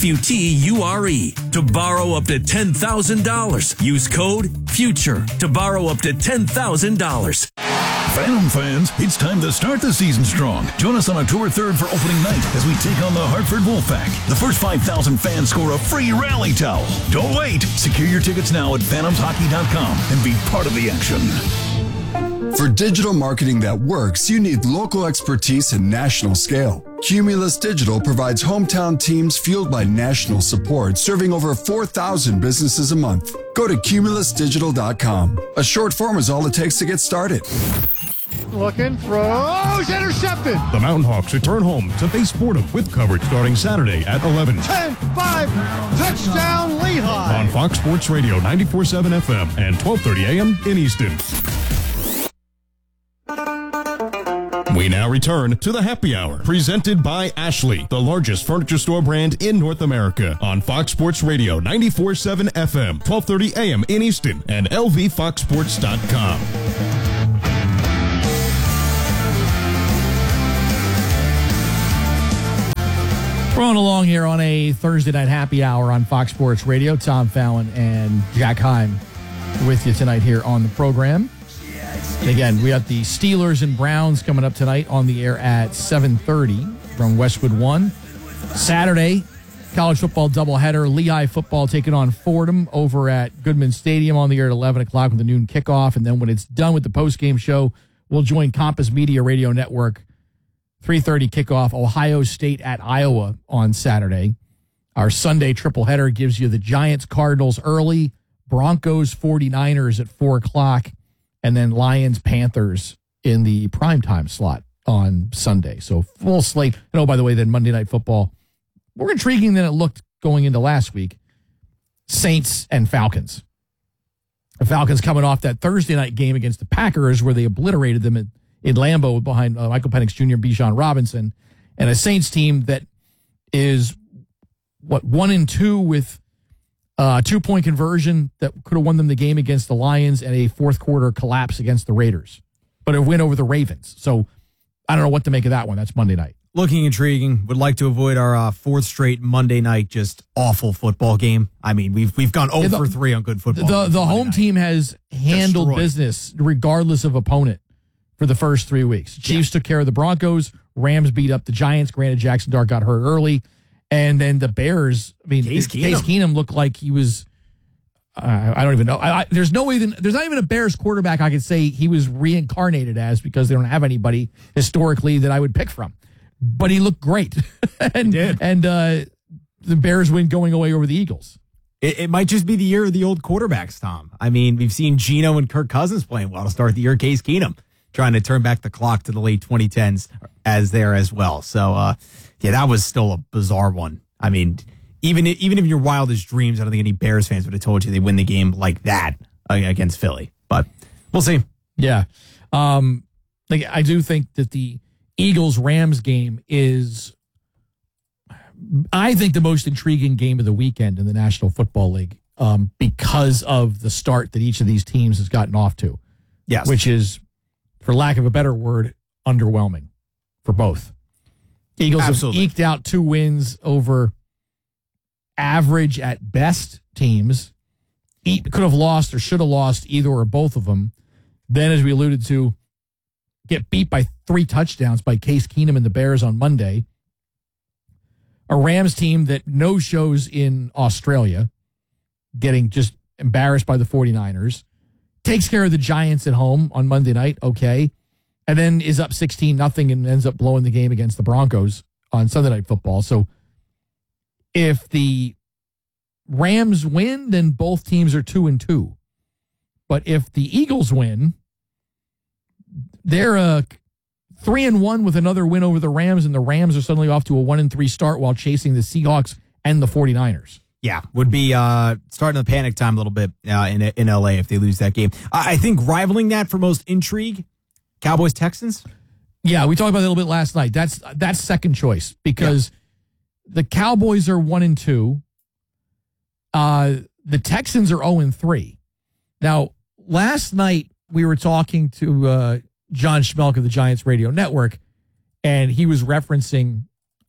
FUTURE to borrow up to $10,000. Use code FUTURE to borrow up to $10,000. Phantom fans, it's time to start the season strong. Join us on October 3rd for opening night as we take on the Hartford Wolfpack. The first 5,000 fans score a free rally towel. Don't wait. Secure your tickets now at phantomshockey.com and be part of the action. For digital marketing that works, you need local expertise and national scale. Cumulus Digital provides hometown teams fueled by national support, serving over 4,000 businesses a month. Go to cumulusdigital.com. A short form is all it takes to get started. Looking, throws, intercepted. The Mountain Hawks return home to face Fordham with coverage starting Saturday at 11. 10-5, touchdown Lehigh. On Fox Sports Radio 94.7 FM and 12:30 a.m. in Easton. We now return to the Happy Hour, presented by Ashley, the largest furniture store brand in North America, on Fox Sports Radio 94.7 FM, 12:30 a.m. in Easton, and lvfoxsports.com. Rolling along here on a Thursday night happy hour on Fox Sports Radio. Tom Fallon and Jack Heim with you tonight here on the program. And again, we got the Steelers and Browns coming up tonight on the air at 7:30 from Westwood 1. Saturday, college football doubleheader. Lehigh football taking on Fordham over at Goodman Stadium on the air at 11 o'clock with the noon kickoff. And then when it's done with the postgame show, we'll join Compass Media Radio Network. 3:30 kickoff, Ohio State at Iowa on Saturday. Our Sunday tripleheader gives you the Giants, Cardinals early, Broncos, 49ers at 4 o'clock, and then Lions, Panthers in the primetime slot on Sunday. So full slate. And oh, by the way, then Monday Night Football, more intriguing than it looked going into last week. Saints and Falcons. The Falcons coming off that Thursday night game against the Packers where they obliterated them in Lambeau behind Michael Penix Jr. and Bijan Robinson, and a Saints team that is, 1-2 with a 2-point conversion that could have won them the game against the Lions and a fourth quarter collapse against the Raiders, but a win over the Ravens. So I don't know what to make of that one. That's Monday night. Looking intriguing. Would like to avoid our fourth straight Monday night just awful football game. I mean, we've gone 0 for 3 on good football. The home team has handled business regardless of opponent for the first 3 weeks. Chiefs took care of the Broncos. Rams beat up the Giants. Granted, Jackson Dart got hurt early. And then the Bears, I mean, Case Keenum looked like he was, I don't even know. There's not even a Bears quarterback I could say he was reincarnated as, because they don't have anybody historically that I would pick from. But he looked great. And the Bears win going away over the Eagles. It might just be the year of the old quarterbacks, Tom. I mean, we've seen Geno and Kirk Cousins playing well to start the year. Case Keenum trying to turn back the clock to the late 2010s as well. So, that was still a bizarre one. I mean, even in your wildest dreams, I don't think any Bears fans would have told you they win the game like that against Philly. But we'll see. Yeah. I do think that the Eagles-Rams game is, I think, the most intriguing game of the weekend in the National Football League because of the start that each of these teams has gotten off to. Yes. Which is, for lack of a better word, underwhelming for both. Eagles have eked out 2 wins over average at best teams. Could have lost or should have lost either or both of them. Then, as we alluded to, get beat by 3 touchdowns by Case Keenum and the Bears on Monday. A Rams team that no shows in Australia, getting just embarrassed by the 49ers. Takes care of the Giants at home on Monday night, okay. And then is up 16-0 and ends up blowing the game against the Broncos on Sunday Night Football. So if the Rams win, then both teams are 2-2. But if the Eagles win, they're 3-1 with another win over the Rams, and the Rams are suddenly off to a 1-3 start while chasing the Seahawks and the 49ers. Yeah, would be starting the panic time a little bit in LA if they lose that game. I think rivaling that for most intrigue, Cowboys-Texans? Yeah, we talked about that a little bit last night. That's second choice because the Cowboys are 1-2. The Texans are 0-3. Now, last night we were talking to John Schmelk of the Giants Radio Network, and he was referencing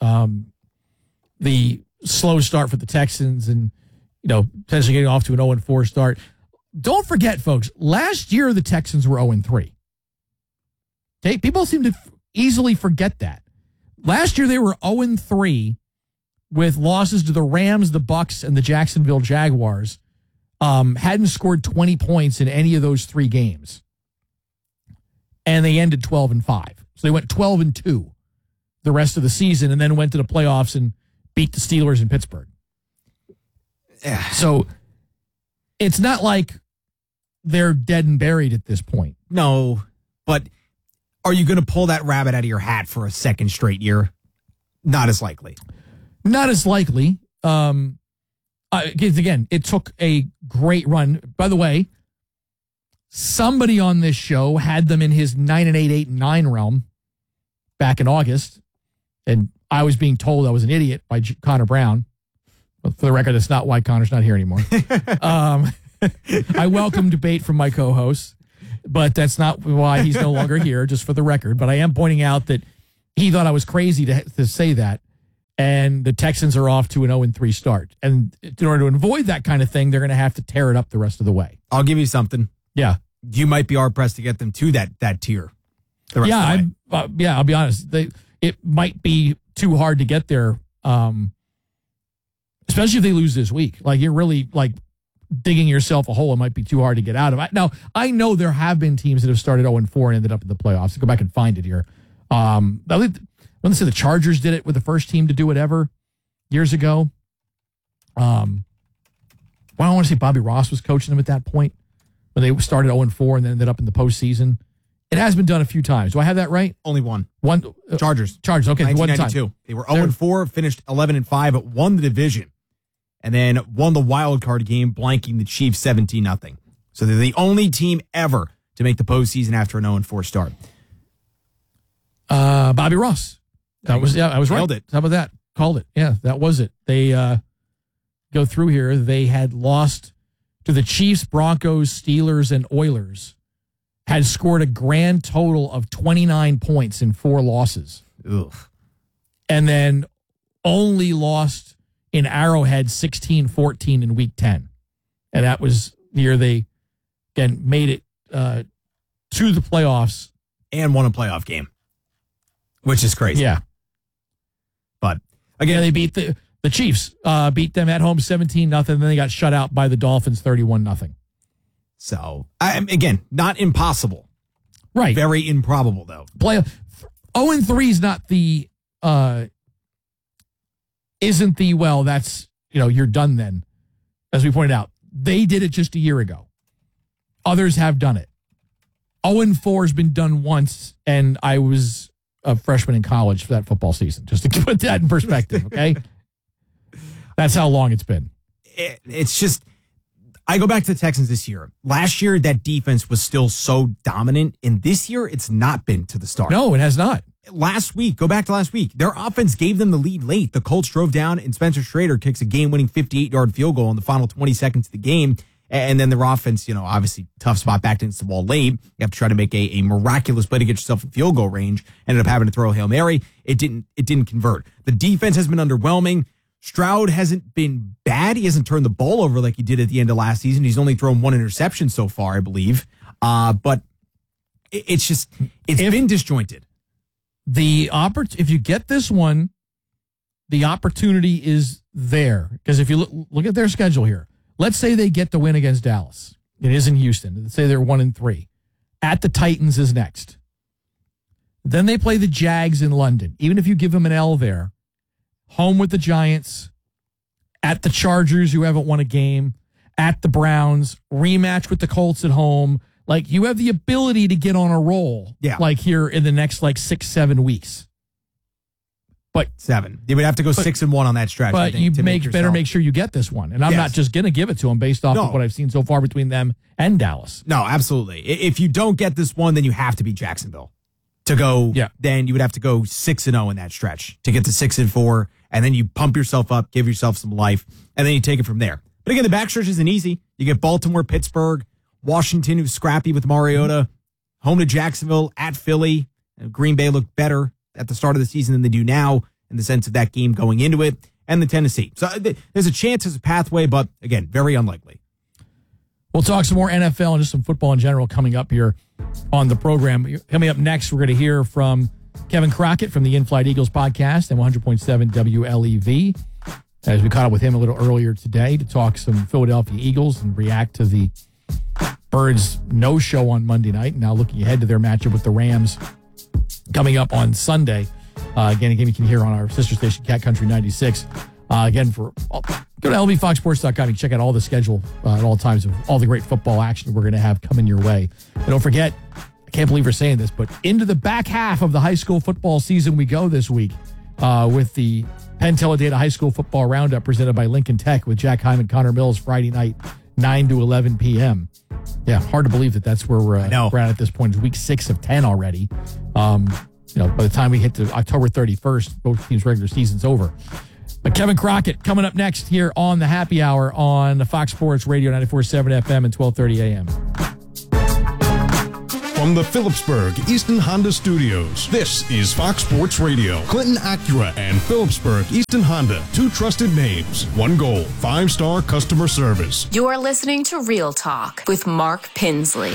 the slow start for the Texans and, potentially getting off to an 0-4 start. Don't forget, folks, last year the Texans were 0-3. Okay? People seem to easily forget that. Last year they were 0-3 with losses to the Rams, the Bucks, and the Jacksonville Jaguars. Hadn't scored 20 points in any of those 3 games. and they ended 12-5. So they went 12-2 the rest of the season, and then went to the playoffs and beat the Steelers in Pittsburgh. So it's not like they're dead and buried at this point. No, but are you going to pull that rabbit out of your hat for a second straight year? Not as likely. Not as likely. Again, it took a great run. By the way, somebody on this show had them in his 9-8, 8-9 realm back in August, and I was being told I was an idiot by Connor Brown. But for the record, that's not why Connor's not here anymore. I welcome debate from my co-hosts, but that's not why he's no longer here, just for the record. But I am pointing out that he thought I was crazy to say that, and the Texans are off to an 0-3 start. And in order to avoid that kind of thing, they're going to have to tear it up the rest of the way. I'll give you something. Yeah. You might be hard-pressed to get them to that tier. I'll be honest. It might be too hard to get there, especially if they lose this week. Like, you're really, digging yourself a hole. It might be too hard to get out of. Now, I know there have been teams that have started 0-4 and ended up in the playoffs. Go back and find it here. I want to say the Chargers did it with the first team to do it ever years ago. I want to say Bobby Ross was coaching them at that point when they started 0-4 and then ended up in the postseason. It has been done a few times. Do I have that right? Only one. Chargers. Okay, 1992. One time. They were 0-4, finished 11-5, but won the division, and then won the wild card game, blanking the Chiefs 17-0. So they're the only team ever to make the postseason after an 0-4 start. Bobby Ross. I was right. Nailed it. How about that? Called it. Yeah, that was it. They go through here. They had lost to the Chiefs, Broncos, Steelers, and Oilers. Had scored a grand total of 29 points in 4 losses. Ugh. And then only lost in Arrowhead 16-14 in Week 10. And that was the year they, again, made it to the playoffs. And won a playoff game, which is crazy. Yeah. But, again, they beat the Chiefs, beat them at home 17-0, and then they got shut out by the Dolphins 31-0. So, again, not impossible. Right. Very improbable, though. 0-3 is not the, isn't the, that's, you're done then. As we pointed out, they did it just a year ago. Others have done it. 0-4 has been done once, and I was a freshman in college for that football season, just to put that in perspective, okay? That's how long it's been. It's just... I go back to the Texans this year. Last year, that defense was still so dominant, and this year, it's not been to the start. No, it has not. Go back to last week, their offense gave them the lead late. The Colts drove down, and Spencer Schrader kicks a game-winning 58-yard field goal in the final 20 seconds of the game, and then their offense, obviously, tough spot back into the ball late. You have to try to make a miraculous play to get yourself in field goal range. Ended up having to throw a Hail Mary. It didn't convert. The defense has been underwhelming. Stroud hasn't been bad. He hasn't turned the ball over like he did at the end of last season. He's only thrown 1 interception so far, I believe. But it's been disjointed. If you get this one, the opportunity is there. Because if you look at their schedule here, let's say they get the win against Dallas. It is in Houston. Let's say they're 1-3. At the Titans is next. Then they play the Jags in London. Even if you give them an L there, home with the Giants, at the Chargers, who haven't won a game, at the Browns, rematch with the Colts at home. Like, you have the ability to get on a roll, here in the next, 6-7 weeks. But 7. They would have to go 6-1 on that stretch. But you better make sure you get this one. And I'm not just going to give it to them based off of what I've seen so far between them and Dallas. No, absolutely. If you don't get this one, then you have to beat Jacksonville. To go, then you would have to go 6-0 in that stretch to get to 6-4, and then you pump yourself up, give yourself some life, and then you take it from there. But again, the backstretch isn't easy. You get Baltimore, Pittsburgh, Washington, who's scrappy with Mariota, home to Jacksonville, at Philly. Green Bay looked better at the start of the season than they do now in the sense of that game going into it, and the Tennessee. So there's a chance, there's a pathway, but again, very unlikely. We'll talk some more NFL and just some football in general coming up here on the program. Coming up next, we're going to hear from Kevin Crockett from the In-Flight Eagles podcast and 100.7 WLEV, as we caught up with him a little earlier today to talk some Philadelphia Eagles and react to the Birds no show on Monday night. Now looking ahead to their matchup with the Rams coming up on Sunday. Again, a game you can hear on our sister station, Cat Country 96. Again, go to lvfoxsports.com. You can check out all the schedule at all times of all the great football action we're going to have coming your way. And don't forget, I can't believe we're saying this, but into the back half of the high school football season we go this week with the Penn Teledata High School Football Roundup presented by Lincoln Tech with Jack Hyman, Connor Mills, Friday night, 9 to 11 p.m. Yeah, hard to believe that's where we're at this point. It's week 6 of 10 already. By the time we hit to October 31st, both teams' regular season's over. But Kevin Crockett coming up next here on the Happy Hour on Fox Sports Radio 94.7 FM and 12:30 a.m. From the Phillipsburg Easton Honda Studios, this is Fox Sports Radio. Clinton Acura and Phillipsburg Easton Honda, 2 trusted names, 1 goal, 5-star customer service. You're listening to Real Talk with Mark Pinsley.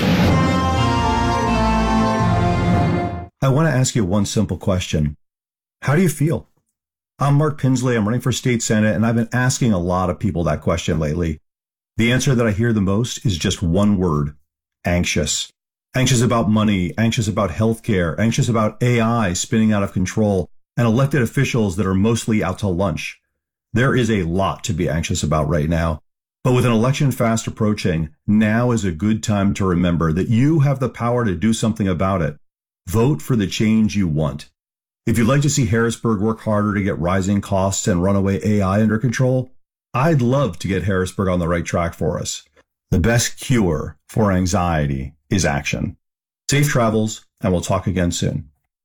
I want to ask you one simple question. How do you feel? I'm Mark Pinsley. I'm running for state senate, and I've been asking a lot of people that question lately. The answer that I hear the most is just one word: anxious. Anxious about money, anxious about healthcare, anxious about AI spinning out of control, and elected officials that are mostly out to lunch. There is a lot to be anxious about right now. But with an election fast approaching, now is a good time to remember that you have the power to do something about it. Vote for the change you want. If you'd like to see Harrisburg work harder to get rising costs and runaway AI under control, I'd love to get Harrisburg on the right track for us. The best cure for anxiety is action. Safe travels, and we'll talk again soon.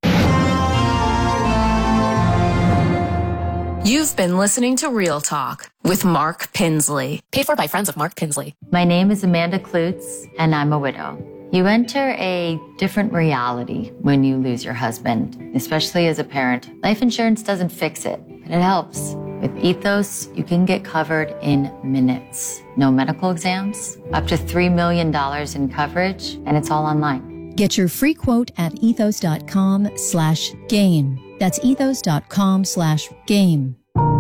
You've been listening to Real Talk with Mark Pinsley. Paid for by friends of Mark Pinsley. My name is Amanda Klutz, and I'm a widow. You enter a different reality when you lose your husband, especially as a parent. Life insurance doesn't fix it, but it helps. With Ethos, you can get covered in minutes. No medical exams, up to $3 million in coverage, and it's all online. Get your free quote at ethos.com/game. That's ethos.com/game.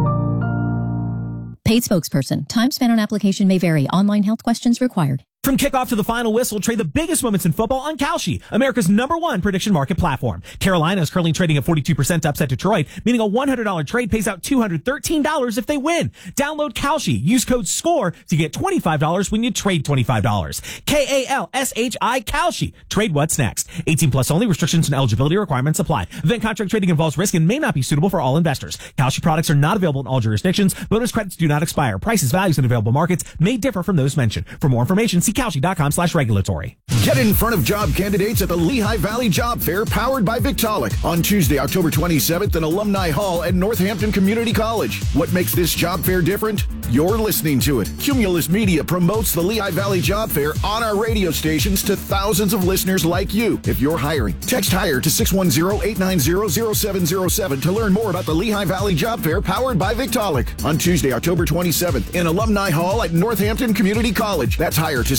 Paid spokesperson. Time spent on application may vary. Online health questions required. From kickoff to the final whistle, trade the biggest moments in football on Kalshi, America's #1 prediction market platform. Carolina is currently trading at 42% to upset Detroit, meaning a $100 trade pays out $213 if they win. Download Kalshi. Use code SCORE to get $25 when you trade $25. KALSHI Kalshi. Trade what's next. 18 plus only. Restrictions and eligibility requirements apply. Event contract trading involves risk and may not be suitable for all investors. Kalshi products are not available in all jurisdictions. Bonus credits do not expire. Prices, values, and available markets may differ from those mentioned. For more information, see Kalshi.com/regulatory. Get in front of job candidates at the Lehigh Valley Job Fair powered by Victaulic on Tuesday, October 27th in Alumni Hall at Northampton Community College. What makes this job fair different? You're listening to it. Cumulus Media promotes the Lehigh Valley Job Fair on our radio stations to thousands of listeners like you. If you're hiring, text HIRE to 610-890-0707 to learn more about the Lehigh Valley Job Fair powered by Victaulic on Tuesday, October 27th in Alumni Hall at Northampton Community College. That's HIRE to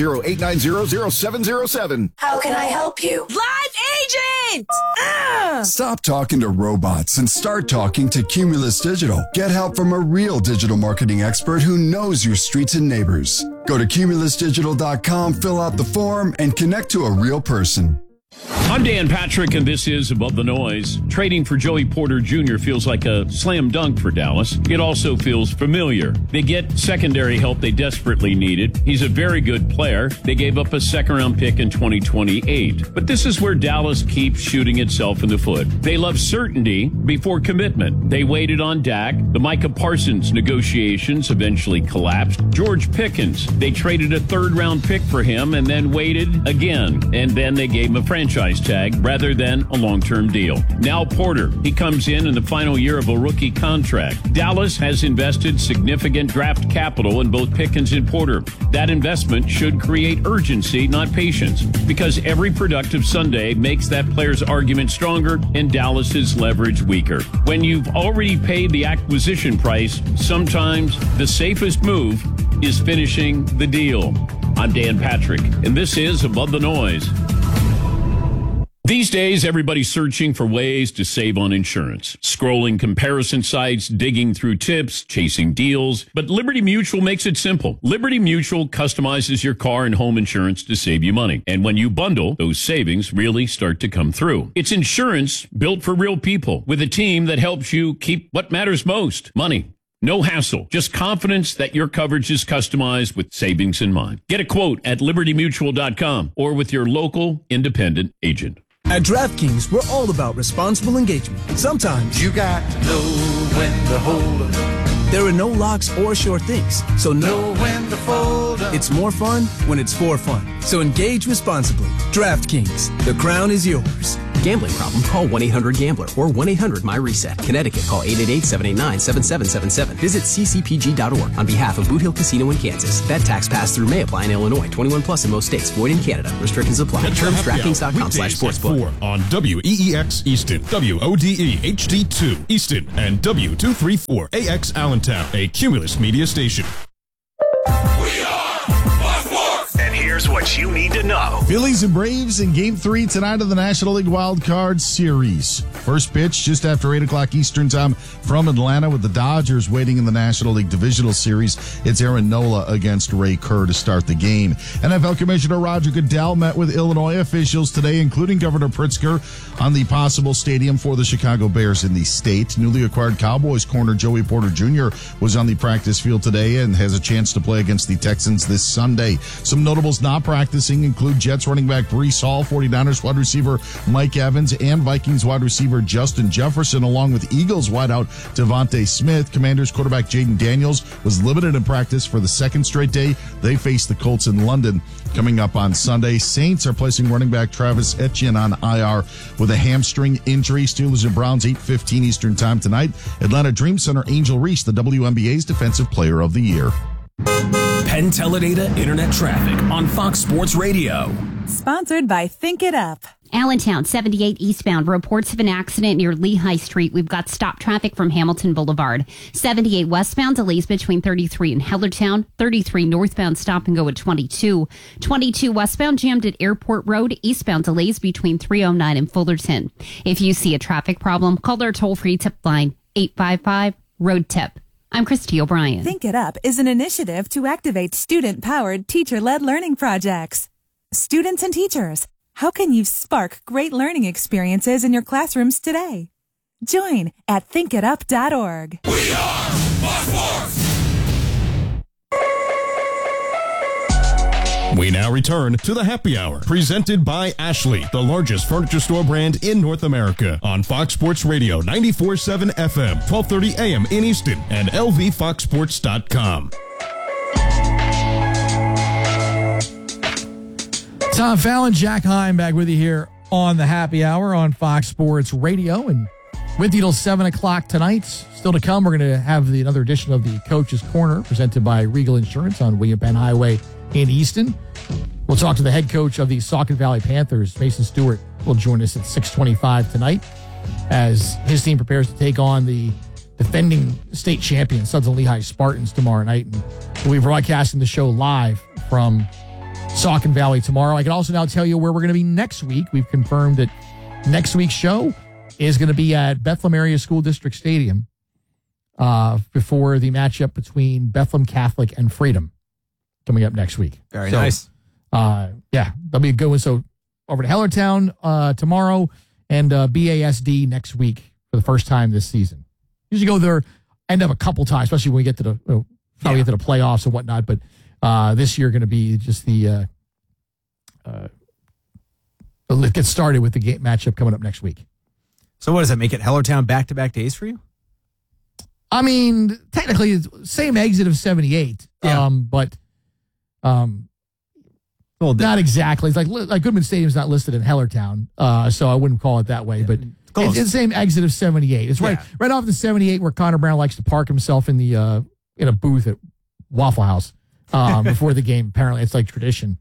610-890-0707. How can I help you? Live agent! Stop talking to robots and start talking to Cumulus Digital. Get help from a real digital marketing expert who knows your streets and neighbors. Go to cumulusdigital.com, fill out the form, and connect to a real person. I'm Dan Patrick, and this is Above the Noise. Trading for Joey Porter Jr. feels like a slam dunk for Dallas. It also feels familiar. They get secondary help they desperately needed. He's a very good player. They gave up a second-round pick in 2028. But this is where Dallas keeps shooting itself in the foot. They love certainty before commitment. They waited on Dak. The Micah Parsons negotiations eventually collapsed. George Pickens, they traded a third-round pick for him and then waited again. And then they gave him a franchise tag rather than a long-term deal. Now Porter, he comes in the final year of a rookie contract. Dallas has invested significant draft capital in both Pickens and Porter. That investment should create urgency, not patience, because every productive Sunday makes that player's argument stronger and Dallas's leverage weaker. When you've already paid the acquisition price, sometimes the safest move is finishing the deal. I'm Dan Patrick, and this is Above the Noise. These days, everybody's searching for ways to save on insurance. Scrolling comparison sites, digging through tips, chasing deals. But Liberty Mutual makes it simple. Liberty Mutual customizes your car and home insurance to save you money. And when you bundle, those savings really start to come through. It's insurance built for real people with a team that helps you keep what matters most, money. No hassle, just confidence that your coverage is customized with savings in mind. Get a quote at libertymutual.com or with your local independent agent. At DraftKings, we're all about responsible engagement. Sometimes you got to know when to hold up. There are no locks or sure things, so know when to fold up. It's more fun when it's for fun. So engage responsibly. DraftKings, the crown is yours. Gambling problem? Call 1-800-GAMBLER or 1-800-MY-RESET. Connecticut, call 888-789-7777. Visit ccpg.org on behalf of Boot Hill Casino in Kansas. That tax pass-through may apply in Illinois. 21 plus in most states. Void in Canada. Restrictions apply. Terms DraftKings.com/sportsbook. On WEEX Easton, WODE HD2 Easton, and W234AX Allentown, a Cumulus media station. And here's what you need to know. Phillies and Braves in Game 3 tonight of the National League Wild Card Series. First pitch just after 8 o'clock Eastern Time from Atlanta with the Dodgers waiting in the National League Divisional Series. It's Aaron Nola against Ray Kerr to start the game. NFL Commissioner Roger Goodell met with Illinois officials today, including Governor Pritzker, on the possible stadium for the Chicago Bears in the state. Newly acquired Cowboys corner Joey Porter Jr. was on the practice field today and has a chance to play against the Texans this Sunday. Some notables not practicing include Jets running back Breece Hall, 49ers wide receiver Mike Evans, and Vikings wide receiver Justin Jefferson, along with Eagles wideout Devontae Smith. Commanders quarterback Jaden Daniels was limited in practice for the second straight day. They face the Colts in London coming up on Sunday. Saints are placing running back Travis Etienne on IR with a hamstring injury. Steelers and Browns, 8:15 Eastern Time tonight. Atlanta Dream Center Angel Reese, the WNBA's Defensive Player of the Year. Penn Teledata Internet Traffic on Fox Sports Radio. Sponsored by Think It Up. Allentown, 78 eastbound, reports of an accident near Lehigh Street. We've got stop traffic from Hamilton Boulevard. 78 westbound, delays between 33 and Hellertown. 33 northbound, stop and go at 22. 22 westbound, jammed at Airport Road. Eastbound, delays between 309 and Fullerton. If you see a traffic problem, call their toll-free tip line, 855-ROAD-TIP. I'm Christy O'Brien. Think It Up is an initiative to activate student-powered, teacher-led learning projects. Students and teachers, how can you spark great learning experiences in your classrooms today? Join at thinkitup.org. We are Fox Sports! We now return to the Happy Hour, presented by Ashley, the largest furniture store brand in North America, on Fox Sports Radio 94.7 FM, 1230 AM in Easton, and lvfoxsports.com. Tom Fallon, Jack Heim back with you here on the Happy Hour on Fox Sports Radio, and with you till 7 o'clock tonight. Still to come, we're going to have another edition of the Coach's Corner presented by Regal Insurance on William Penn Highway in Easton. We'll talk to the head coach of the Saucon Valley Panthers, Mason Stewart, will join us at 6:25 tonight as his team prepares to take on the defending state champion Sudson Lehigh Spartans tomorrow night. And we'll be broadcasting the show live from Saucon Valley tomorrow. I can also now tell you where we're going to be next week. We've confirmed that next week's show is going to be at Bethlehem Area School District Stadium before the matchup between Bethlehem Catholic and Freedom coming up next week. Very nice. Yeah, that'll be a good one. So over to Hellertown tomorrow and BASD next week for the first time this season. Usually go there, end up a couple times, especially when we get to the get to the playoffs and whatnot. But this year going to be just the let's get started with the game matchup coming up next week. So what does that make it? Hellertown back-to-back days for you? I mean, technically, it's same exit of 78, but not exactly. It's like Goodman Stadium's not listed in Hellertown, so I wouldn't call it that way. But it's the same exit of 78. It's right off the 78 where Connor Brown likes to park himself in the in a booth at Waffle House before the game. Apparently, it's like tradition.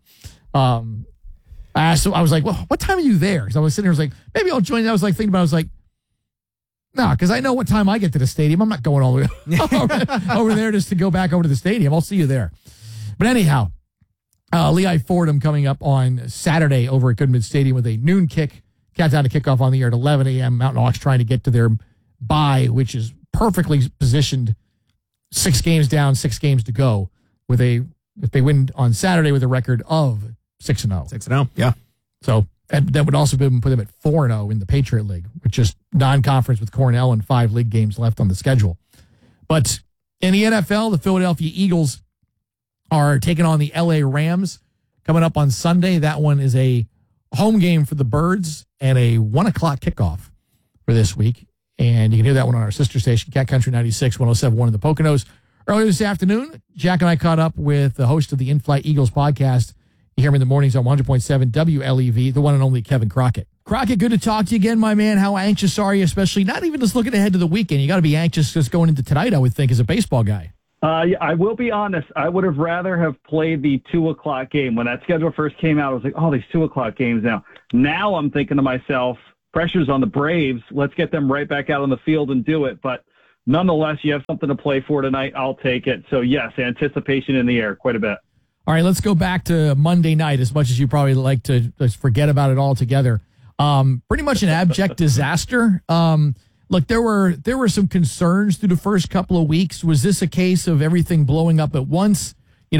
I was like, well, what time are you there? Because I was sitting there, I was like, maybe I'll join. I was like thinking about it, I was like, no, because I know what time I get to the stadium. I'm not going all the way over there just to go back over to the stadium. I'll see you there. But anyhow, Lehigh Fordham coming up on Saturday over at Goodman Stadium with a noon kick Countdown to kickoff on the air at 11 a.m. Mountain Hawks trying to get to their bye, which is perfectly positioned 6 games down, 6 games to go, if they win on Saturday with a record of 6-0. 6-0, yeah. So that would also put them at 4-0 in the Patriot League, with just non-conference with Cornell and 5 league games left on the schedule. But in the NFL, the Philadelphia Eagles are taking on the LA Rams coming up on Sunday. That one is a home game for the Birds and a 1 o'clock kickoff for this week. And you can hear that one on our sister station, Cat Country 96, 107.1 in the Poconos. Earlier this afternoon, Jack and I caught up with the host of the In-Flight Eagles podcast. You hear him in the mornings on 100.7 WLEV, the one and only Kevin Crockett. Crockett, good to talk to you again, my man. How anxious are you, especially not even just looking ahead to the weekend? You got to be anxious just going into tonight, I would think, as a baseball guy. Yeah, I will be honest. I would have rather have played the 2 o'clock game. When that schedule first came out, I was like, oh, these 2 o'clock games now. Now I'm thinking to myself, pressure's on the Braves. Let's get them right back out on the field and do it. But nonetheless, you have something to play for tonight. I'll take it. So, yes, anticipation in the air quite a bit. All right, let's go back to Monday night, as much as you probably like to just forget about it altogether. Pretty much an abject disaster. Look, there were some concerns through the first couple of weeks. Was this a case of everything blowing up at once,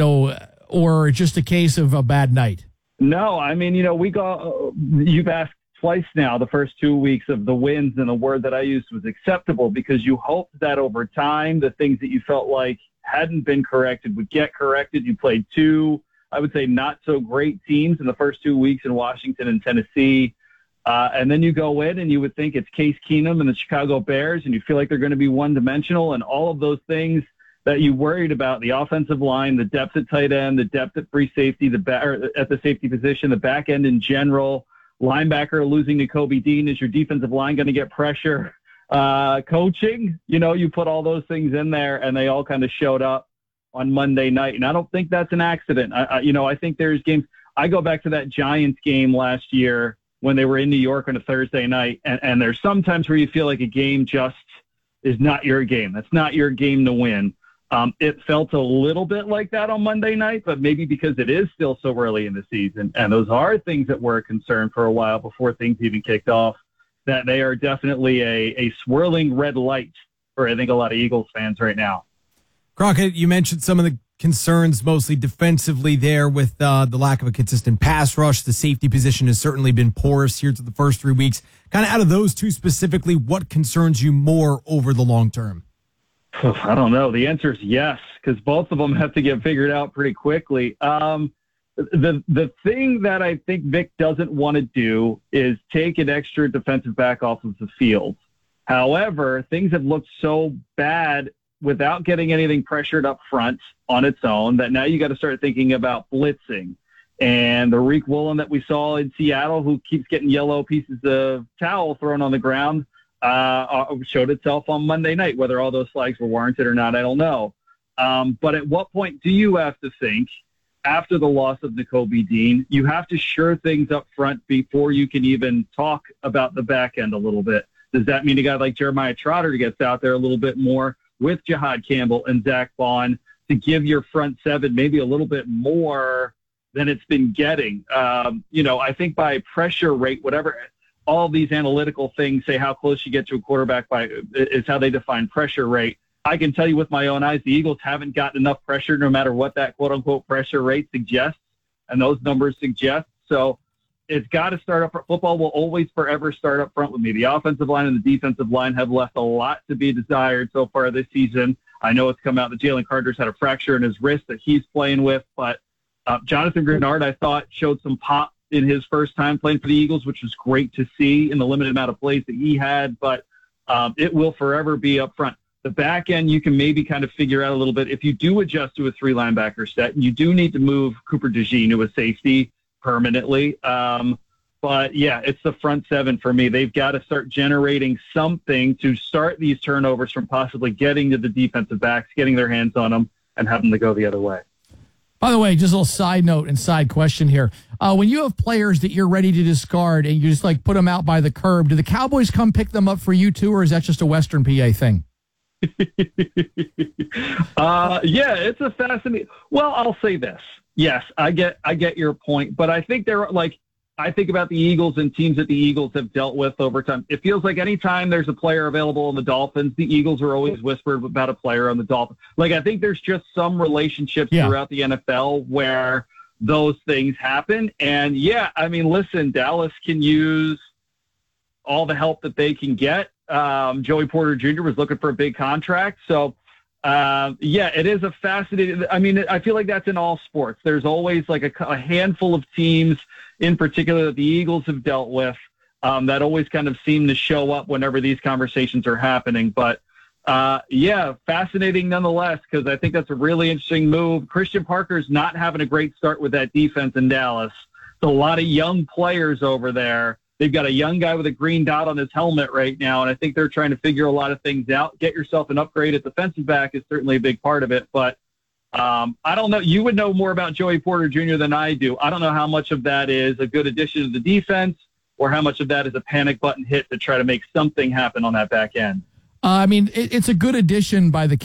or just a case of a bad night? No, I mean, you've asked twice now, the first 2 weeks of the wins, and the word that I used was acceptable, because you hoped that over time, the things that you felt like hadn't been corrected would get corrected. You played 2, I would say, not so great teams in the first 2 weeks in Washington and Tennessee. And then you go in and you would think it's Case Keenum and the Chicago Bears, and you feel like they're going to be one-dimensional, and all of those things that you worried about, the offensive line, the depth at tight end, the depth at free safety, at the safety position, the back end in general, linebacker losing to Kobe Dean. Is your defensive line going to get pressure? Coaching, you put all those things in there, and they all kind of showed up on Monday night. And I don't think that's an accident. I think there's games. I go back to that Giants game last year when they were in New York on a Thursday night, and there's sometimes where you feel like a game just is not your game. That's not your game to win. It felt a little bit like that on Monday night, but maybe because it is still so early in the season, and those are things that were a concern for a while before things even kicked off, that they are definitely a swirling red light for, I think, a lot of Eagles fans right now. Crockett, you mentioned some of the concerns mostly defensively there with the lack of a consistent pass rush. The safety position has certainly been porous here to the first 3 weeks. Kind of out of those two specifically, what concerns you more over the long term? I don't know. The answer is yes, because both of them have to get figured out pretty quickly. The thing that I think Vic doesn't want to do is take an extra defensive back off of the field. However, things have looked so bad without getting anything pressured up front on its own that now you got to start thinking about blitzing. And the Reek Woolen that we saw in Seattle, who keeps getting yellow pieces of towel thrown on the ground, showed itself on Monday night. Whether all those flags were warranted or not, I don't know. But at what point do you have to think, after the loss of Nakobe Dean, you have to sure things up front before you can even talk about the back end a little bit? Does that mean a guy like Jeremiah Trotter gets out there a little bit more with Jihad Campbell and Zach Bond to give your front seven maybe a little bit more than it's been getting? I think by pressure rate, whatever, all these analytical things say how close you get to a quarterback by is how they define pressure rate. I can tell you with my own eyes, the Eagles haven't gotten enough pressure no matter what that quote-unquote pressure rate suggests, and those numbers suggest. So it's got to start up front. Football will always forever start up front with me. The offensive line and the defensive line have left a lot to be desired so far this season. I know it's come out that Jalen Carter's had a fracture in his wrist that he's playing with, but Jonathan Grenard, I thought, showed some pop in his first time playing for the Eagles, which was great to see in the limited amount of plays that he had, but it will forever be up front. The back end, you can maybe kind of figure out a little bit. If you do adjust to a 3-linebacker set, and you do need to move Cooper DeJean to a safety permanently. But, yeah, it's the front seven for me. They've got to start generating something to start these turnovers from possibly getting to the defensive backs, getting their hands on them, and having them to go the other way. By the way, just a little side note and side question here. When you have players that you're ready to discard and you just, put them out by the curb, do the Cowboys come pick them up for you, too, or is that just a Western PA thing? Yeah, it's a fascinating. Well, I'll say this. Yes, I get your point, but I think they're I think about the Eagles and teams that the Eagles have dealt with over time. It feels like anytime there's a player available on the Dolphins, the Eagles are always whispered about a player on the Dolphins. Like, I think there's just some relationships throughout the NFL where those things happen. And, listen, Dallas can use all the help that they can get. Joey Porter Jr. was looking for a big contract. So, it is a fascinating – I mean, I feel like that's in all sports. There's always like a handful of teams in particular that the Eagles have dealt with that always kind of seem to show up whenever these conversations are happening. But, fascinating nonetheless, because I think that's a really interesting move. Christian Parker's not having a great start with that defense in Dallas. There's a lot of young players over there. They've got a young guy with a green dot on his helmet right now, and I think they're trying to figure a lot of things out. Get yourself an upgrade at defensive back is certainly a big part of it, but I don't know. You would know more about Joey Porter Jr. than I do. I don't know how much of that is a good addition to the defense or how much of that is a panic button hit to try to make something happen on that back end. It's a good addition by the